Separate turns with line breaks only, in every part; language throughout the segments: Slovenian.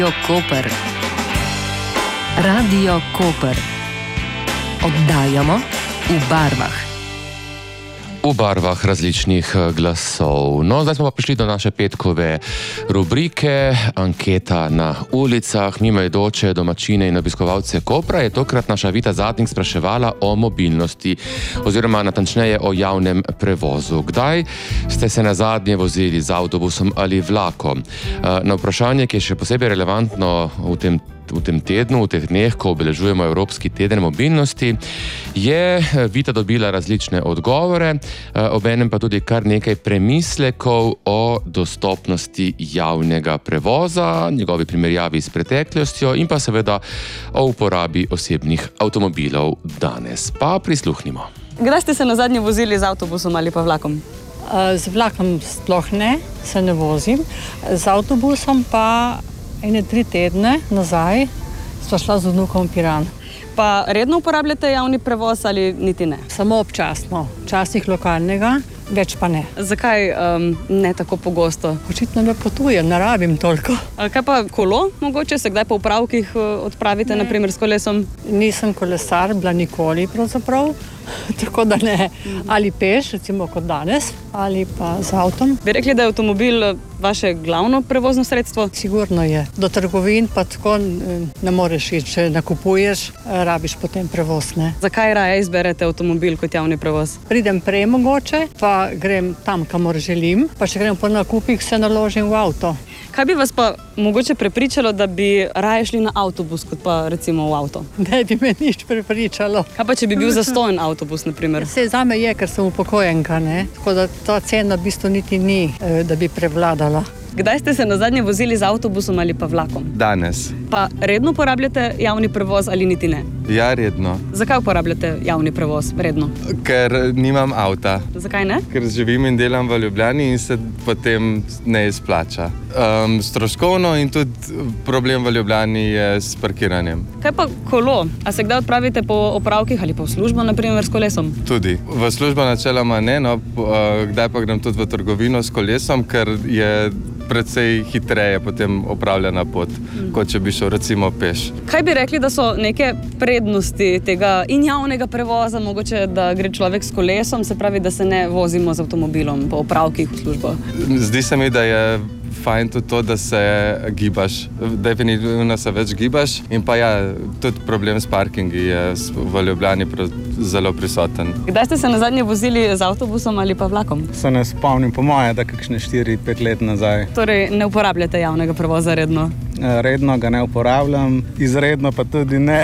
Koper. Radio Koper. Oddajamo v barvah.
V barvah različnih glasov. No, zdaj smo pa prišli do naše petkove rubrike Anketa na ulicah. Mimoidoče domačine in obiskovalce Kopra je tokrat naša Vita Zadnik spraševala o mobilnosti oziroma natančneje o javnem prevozu. Kdaj ste se nazadnje vozili z avtobusom ali vlakom? Na vprašanje, ki je še posebej relevantno v tem tednu, v teh dneh, ko obeležujemo Evropski teden mobilnosti, je Vita dobila različne odgovore, obenem pa tudi kar nekaj premislekov o dostopnosti javnega prevoza, njegovi primerjavi s preteklostjo in pa seveda o uporabi osebnih avtomobilov danes. Pa prisluhnimo.
Kdaj ste se nazadnje vozili z avtobusom ali pa vlakom?
Z vlakom sploh ne, se ne vozim. Z avtobusom pa 3 tedne nazaj sva šla z vnukom v Piran.
Pa redno uporabljate javni prevoz ali niti ne?
Samo občasno, včasih lokalnega, več pa ne.
Zakaj ne tako pogosto?
Očitno ne potujem, ne rabim toliko.
Kaj pa kolo? Mogoče se kdaj po opravkih odpravite, naprimer s kolesom?
Nisem kolesar, bila nikoli pravzaprav, tako da ne. Ali peš, recimo kot danes, ali pa z avtom.
Bi rekli, da je avtomobil vaše glavno prevozno sredstvo?
Sigurno je. Do trgovin pa tako ne moreš iti, če nakupuješ, rabiš potem prevoz, ne.
Zakaj raje izberete avtomobil kot javni prevoz?
Pridem prej mogoče, pa grem tam, kamor želim, pa če grem po nakupih, se naložim v avto.
Kaj bi vas pa mogoče prepričalo, da bi raje šli na avtobus, kot pa recimo v avto?
Ne bi me nič prepričalo.
Kaj pa, če bi bil zastojen avtobus, naprimer?
Saj zame je, ker sem upokojenka, ne? Tako da ta cena v bistvu niti ni, da bi prevladala.
Kdaj ste se nazadnje vozili z avtobusom ali pa vlakom?
Danes.
Pa redno uporabljate javni prevoz ali niti ne?
Ja, redno.
Zakaj uporabljate javni prevoz redno?
Ker nimam avta.
Zakaj ne?
Ker živim in delam v Ljubljani in se potem ne izplača. Stroškovno in tudi problem v Ljubljani je s parkiranjem.
Kaj pa kolo? A se kdaj odpravite po opravkih ali pa v službo, naprimer s kolesom?
Tudi. V službo načeloma ne, no, kdaj pa grem tudi v trgovino s kolesom, ker je precej hitreje potem opravljena pot, kot če bi šel recimo peš.
Kaj bi rekli, da so neke prednosti tega in javnega prevoza, mogoče, da gre človek s kolesom, se pravi, da se ne vozimo z avtomobilom po opravkih v službo?
Zdi se mi, da je fajn tudi to, da se gibaš. Definitivno se več gibaš in pa ja, tudi problem s parkingi je v Ljubljani zelo prisoten.
Kdaj ste se nazadnje vozili z avtobusom ali pa vlakom?
Se ne spomnim, po moje, da kakšne 4-5 let nazaj.
Torej ne uporabljate javnega prevoza redno?
Redno ga ne uporabljam, izredno pa tudi ne.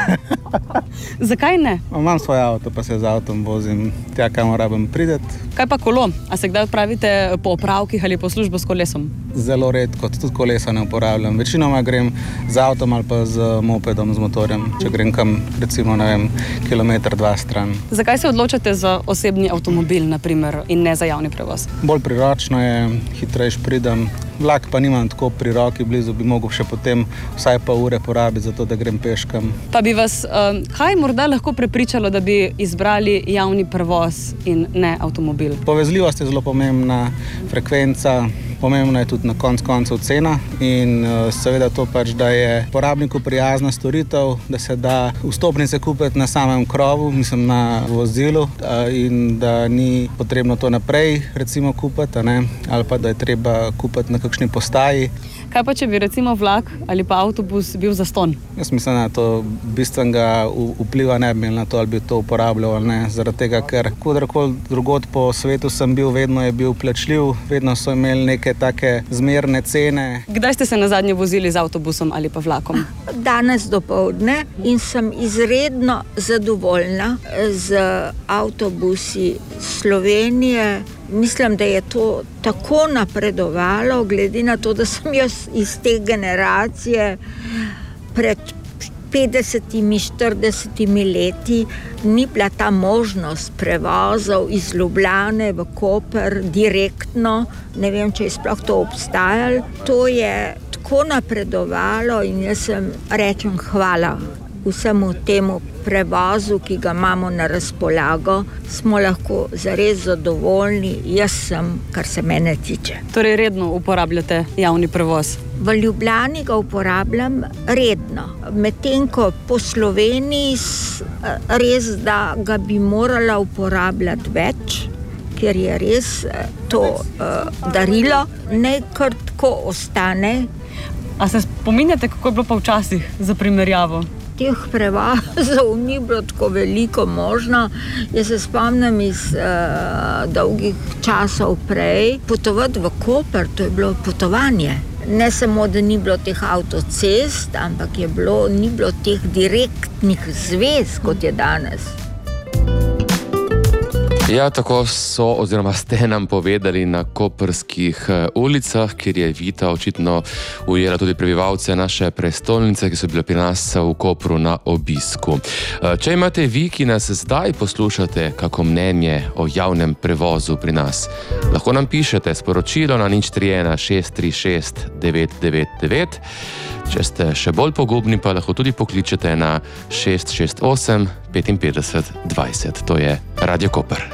Zakaj ne?
Imam svoj avto, pa se z avtom vozim tja, kamor rabim priti.
Kaj pa kolo? A se kdaj odpravite po opravkih ali po službo s kolesom?
Zelo redko, tudi kolesa ne uporabljam. Večinoma grem z avtom ali pa z mopedom, z motorjem, če grem kam, recimo, ne vem, 1-2 stran.
Zakaj se odločate za osebni avtomobil, naprimer, in ne za javni prevoz?
Bolj priročno je, hitrejš pridem. Vlak pa nimam tako pri roki blizu, bi mogel še potem vsaj pol ure porabiti za to, da grem peškam.
Pa bi vas kaj morda lahko prepričalo, da bi izbrali javni prevoz in ne avtomobil?
Povezljivost je zelo pomembna, frekvenca, pomembna je tudi na koncu cena in seveda to pač, da je porabniku prijazna storitev, da se da vstopnice kupiti na samem krovu, mislim na vozilu, in da ni potrebno to naprej recimo kupiti, ali pa da je treba kupiti na kakšni postaji.
Kaj pa, če bi recimo vlak ali pa avtobus bil zastonj?
Jaz mislim, da to bistvenega vpliva ne bi imel na to, ali bi to uporabljal ali ne, zaradi tega, ker kudarkoli drugod po svetu sem bil, vedno je bil plačljiv, vedno so imeli neke take zmerne cene.
Kdaj ste se nazadnje vozili z avtobusom ali pa vlakom?
Danes dopoldne in sem izredno zadovoljna z avtobusi Slovenije. Mislim, da je to tako napredovalo, glede na to, da sem jaz iz te generacije pred 50-40 leti ni bila ta možnost prevozov iz Ljubljane v Koper direktno. Ne vem, če je sploh to obstajalo. To je tako napredovalo in jaz rečem hvala vsemu temu prevozu, ki ga imamo na razpolago, smo lahko zares zadovoljni. Jaz sem, kar se mene tiče.
Torej redno uporabljate javni prevoz?
V Ljubljani ga uporabljam redno. Medtem ko po Sloveniji res, da ga bi morala uporabljati več, ker je res to darilo, ne kar tako ostane.
A se spominjate, kako je bilo pa včasih za primerjavo?
Teh prevozov ni bilo tako veliko možno. Jaz se spomnim iz dolgih časov prej. Potovati v Koper, to je bilo potovanje. Ne samo, da ni bilo teh avtocest, ampak ni bilo teh direktnih zvez, kot je danes.
Ja, tako so oziroma ste nam povedali na koprskih ulicah, kjer je Vita očitno ujela tudi prebivalce naše prestolnice, ki so bile pri nas v Kopru na obisku. Če imate vi, ki nas zdaj poslušate, kako mnenje o javnem prevozu pri nas, lahko nam pišete sporočilo na 031 636 999. Če ste še bolj pogubni, pa lahko tudi pokličete na 668 55 20. To je Radio Koper.